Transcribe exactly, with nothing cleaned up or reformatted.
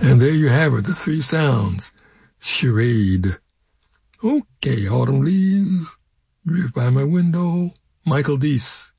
And there you have it, the three sounds. Charade. Okay, autumn leaves drift by my window. Michael Deese.